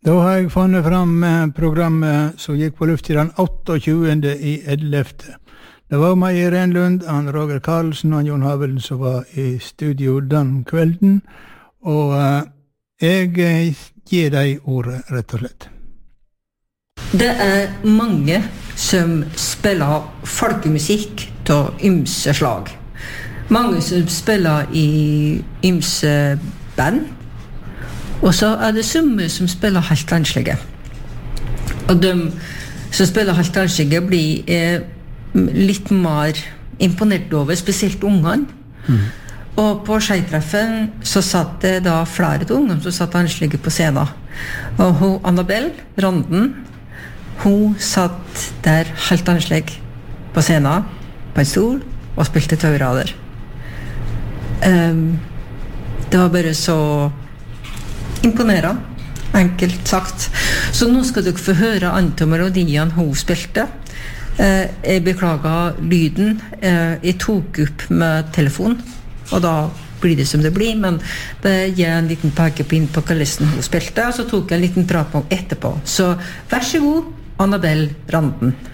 Da har jeg funnet fram programmet som gikk på luft I den 28.11. Det var meg Irene Lund, han Roger Karlsen og Jon Havelen som var I studio den kvelden, og jeg gir deg ordet rett og slett. Det mange som spiller folkemusikk til ymse slag. Mange som spiller I ymse band, og så det summe som spiller helt annerledes. Og de som spiller helt annerledes blir litt mer imponert over, spesielt ungene. Og på skjeitreffen så satt det da flere til ungene som satt annerledes på scenen. Og hun, Annabelle Randen, hun satt der helt annerledes på scenen, på en stol, og spilte taurader. Det var bare så imponerende, enkelt sagt. Så nå skal dere få høre andre melodien hun spilte. Jeg beklager lyden. Jeg tok opp med telefon, og da blir det som det blir, men det gir en liten pekepinn på hva listen hun spilte, og så tok jeg en liten prat på etterpå. Så vær så god, Annabelle Randen.